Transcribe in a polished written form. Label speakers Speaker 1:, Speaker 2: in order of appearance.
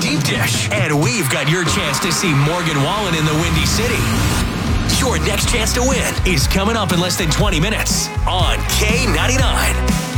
Speaker 1: deep dish. And we've got your chance to see Morgan Wallen in the Windy City. Your next chance to win is coming up in less than 20 minutes on K99.